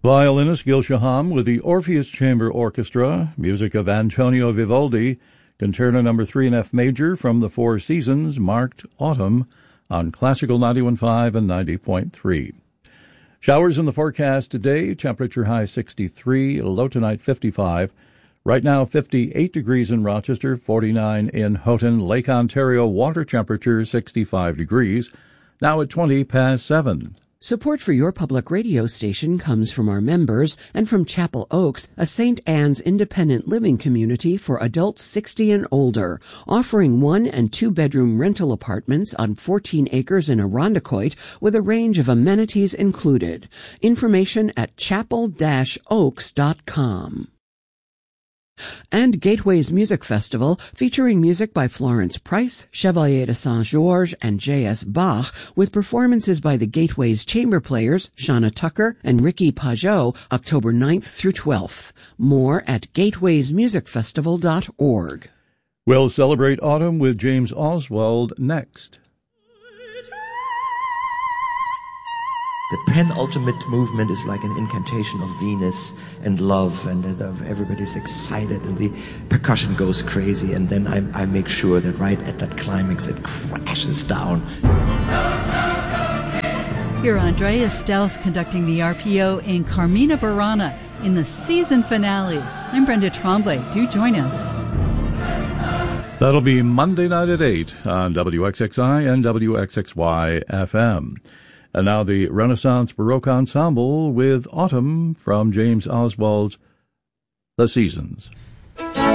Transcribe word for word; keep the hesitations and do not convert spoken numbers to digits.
Violinist Gil Shaham with the Orpheus Chamber Orchestra, music of Antonio Vivaldi, Concerto number three in F major from the Four Seasons, marked Autumn, on Classical ninety-one point five and ninety point three. Showers in the forecast today, temperature high sixty-three, low tonight fifty-five. Right now fifty-eight degrees in Rochester, forty-nine in Houghton. Lake Ontario water temperature sixty-five degrees, now at twenty past seven. Support for your public radio station comes from our members and from Chapel Oaks, a Saint Anne's independent living community for adults sixty and older, offering one- and two-bedroom rental apartments on fourteen acres in Irondequoit with a range of amenities included. Information at chapel dash oaks dot com. And Gateways Music Festival, featuring music by Florence Price, Chevalier de Saint-Georges, and J S. Bach, with performances by the Gateways Chamber Players, Shauna Tucker and Ricky Pajot, October ninth through twelfth. More at gateways music festival dot org. We'll celebrate autumn with James Oswald next. The penultimate movement is like an incantation of Venus and love, and uh, everybody's excited, and the percussion goes crazy, and then I, I make sure that right at that climax it crashes down. Here, Andrea Stels conducting the R P O in Carmina Burana in the season finale. I'm Brenda Tremblay. Do join us. That'll be Monday night at eight on W X X I and W X X Y F M. And now the Renaissance Baroque Ensemble with Autumn from James Oswald's The Seasons.